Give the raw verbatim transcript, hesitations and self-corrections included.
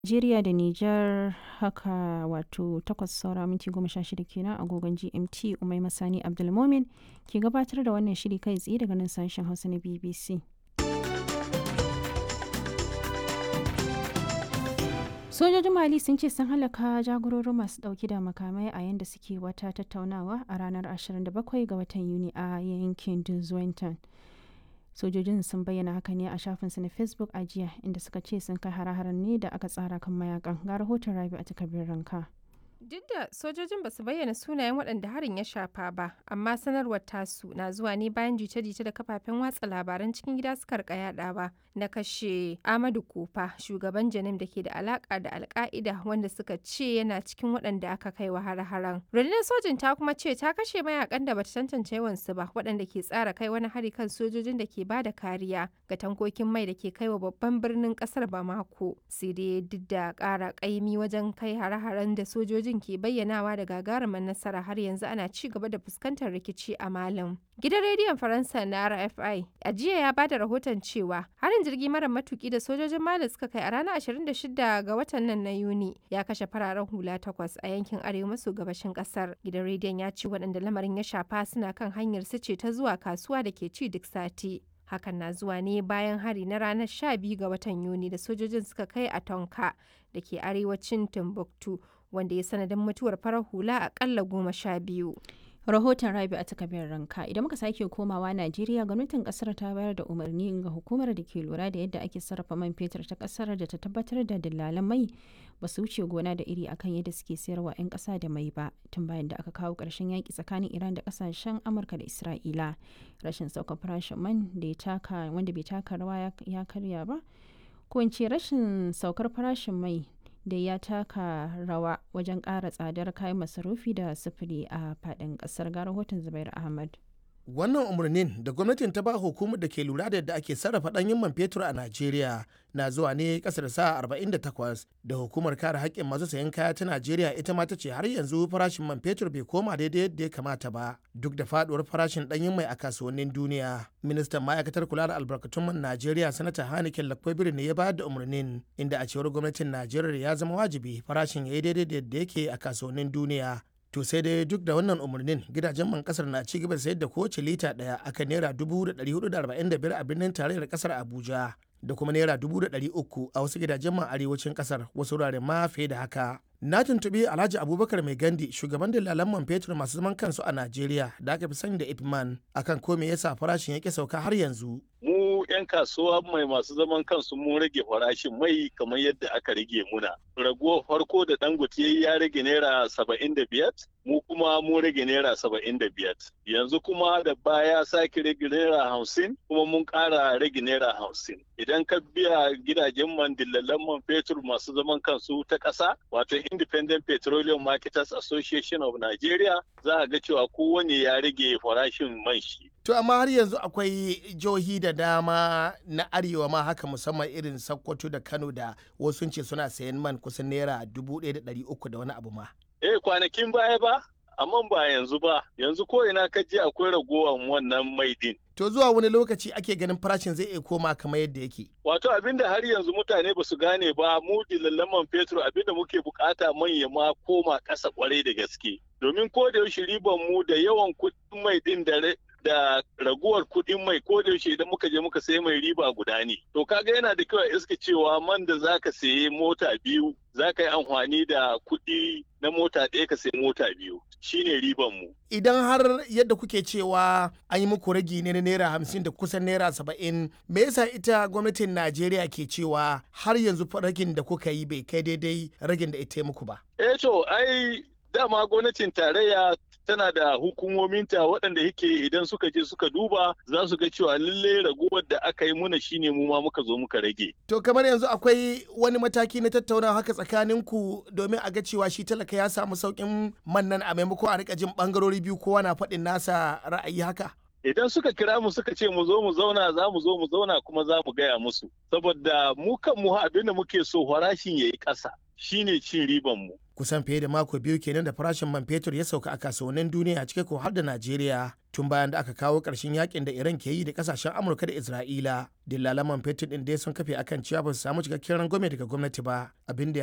Najeriya da Nijar haka wato takwas saura minti goma sha shida kenan agogon G M T. Umaima Sani Abdulmomin ke gabatar da wannan shiri kai tsaye daga nan sashen Hausa na B B C. Sojojin Mali sun ce sun halaka jagororin masu dauki da makamai a yanda suke wata tattaunawa a ranar ashirin da bakwai ga watan Yuni a yankin Duzwentan. Sojojin sun bayyana haka ne a shafinsu na Facebook a jiya, inda suka ce sun kai hare-haren ne da aka tsara kan mayakan. Ga rahoton Rabi a takardar ranka. Duk da sojojin ba su bayyana sunayen waɗanda harin ya shafa ba, amma sanarwar tasu na zuwa ne bayan jita-jita da kafafen watsa labaran cikin gida suka rika yadawa na kashe Amadu Kofa, shugaban Janim da ke da alaka da Alka'ida, wanda suka ce yana cikin waɗanda aka kai wa hare-haren. Rundunar sojin ta kuma ce ta kashe mayakan da bata tantance yawansu ba, waɗanda ke tsara kai wani hari kan sojojin da ke bada kariya ga tankokin mai da ke kai wa babban birnin ƙasar Bamako. Sai dai duk da ƙara ƙaimi wajen kai hare-haren da sojojin ke bayyanawa da gagarumar nasara, har yanzu ana ci gaba da fuskantar rikici a Malin. Gidan rediyon Faransa na R F I a jiya ya bada rahoton cewa harin jirgi mara matuki da sojojin Mali suka kai a ranar ashirin da shida ga watan nan na Yuni ya kashe fararen hula takwas a yankin arewa maso gabashin kasar. Gidan rediyon ya ce waɗanda lamarin ya shafa suna kan hanyar su ce ta zuwa kasuwa da ke ci duk sati. Hakan na zuwa ne bayan hari na ranar sha biyu ga watan Yuni da sojojin suka kai a Tonka da ke arewacin Timbuktu, wanda ya sanadin mutuwar farar hula akalla goma sha biyu. Rahoton Rabi a takardar ranka. Idan muka sake komawa Najeriya, gwamnatin kasar ta bayar da umarni ga hukumar da ke lura da yadda ake sarrafa man fetur ta kasar da ta tabbatar da dillalan mai ba su wuce gona da iri akan yadda suke sayarwa 'yan kasa da mai ba, tun bayan da aka kawo ƙarshen yaƙi tsakanin Iran da kasashen Amurka da Isra'ila. Rashin saukar farashin man da ya taka wanda bai taka rawa ya karya ba, ko in ce rashin saukar farashin mai da ya taka rawa wajen ƙara tsadar kayan masarufi da sufuri a faɗin ƙasar. Ga rahoton Zubair Ahmad. Wannan umarnin da gwamnatin ta ba hukumar da ke lura da yadda ake sarrafa ɗanyen man fetur a Najeriya na zuwa ne ƙasar sa'a arba'in da takwas da hukumar kare haƙƙin masu sayan kaya ta Najeriya ita ma ta ce har yanzu farashin man fetur bai koma daidai yadda ya kamata ba duk da faɗuwar farashin ɗanyen mai a kasuwannin duniya. Ministan ma'aikatar kula da albarkatun man Najeriya Sanata Hanikin Lakwaibiri ne ya bayar da umarnin, inda a cewar gwamnatin Najeriya ya zama wajibi farashin ya yi daidai da yadda yake a kasuwannin duniya. To sai dai duk da wannan umarnin, gidajen man kasar na ci gaba da sayar da kowace lita daya akan naira dubu da ɗari hudu da arba'in da biyar a birnin tarayyar kasar Abuja, da kuma naira dubu da ɗari uku a wasu gidajen man arewacin kasar, wasu wuraren ma fiye da haka. Na tuntuɓi Alhaji Abubakar Mai Gandi, shugaban dalalan man fetur masu zaman kansu a Najeriya da aka fi sani da Ipman, akan ko me yasa farashin yake sauka har yanzu. Mu 'yan kasuwa mai masu zaman kansu mun rage farashin mai kamar yadda aka rage muna. Raguwar farko da Dangote ya rage naira saba'in da biyar, mu kuma mun rage naira saba'in da biyar. Yanzu kuma da baya sake rage naira hamsin, kuma mun ƙara rage naira hamsin. Idan ka biya gidajen man dillalan man fetur masu zaman kansu ta ƙasa, wato Independent Petroleum Marketers Association of Nigeria, za a ga cewa kowane ya rage farashin man shi. To amma har yanzu akwai jihohi da dama na arewa ma haka, musamman irin Sokoto da Kano, da wasu ce suna sayan man kusan naira dubu ɗaya da ɗari uku da wani abu ma. Eh, kwanakin baya ba, amma ba yanzu ba. Yanzu ko ina ka je akwai ragowar wannan mai din. To zuwa wani lokaci ake ganin farashin zai iya koma kamar yadda yake? Wato abinda har yanzu mutane ba su gane ba, mu dillalan man fetur abinda muke bukata manya ma koma ƙasa kwarai da gaske. Domin ko da yaushe riban mu da yawan kuɗin mai din da da raguwar kuɗin mai ko da yaushe idan muka je muka sayi mai riba guda ne. To kaga yana da kyau a iska cewa man da zaka sayi mota biyu zaka yi amfani da kuɗi na mota ɗaya ka sayi mota biyu. Shine riban mu. Idan har yadda kuke cewa an yi muku ragi ne na naira hamsin da kusan naira saba'in, me yasa ita gwamnatin Najeriya ke cewa har yanzu ragin da kuka yi bai kai daidai ragin da ita muku ba? Eh to ai dama gwamnatin tarayya tana da hukumominta waɗanda yake idan suka je suka duba za su ga cewa lallai raguwar da aka yi muna shine mu ma muka zo muka rage. To kamar yanzu akwai wani mataki na tattaunawa haka tsakaninku domin a ga cewa shi talaka ya samu sauƙin man nan a maimakon a rika jin ɓangarori biyu kowa na faɗin nasa ra'ayi haka? Idan suka kira mu suka ce mu zo mu zauna za mu zo mu zauna kuma za mu gaya musu. Saboda mu kan mu abin da muke so farashin ya yi ƙasa shine cin riban mu. Kusan fiye da mako biyu kenan da farashin man fetur ya sauka a kasuwannin duniya cike ko har da Najeriya, tun bayan da aka kawo ƙarshen yakin da Iran ke yi da kasashen Amurka da Isra'ila. Dillalan man fetur ɗin dai sun kafe akan cewa ba su samu cikakken rangwame daga gwamnati ba, abin da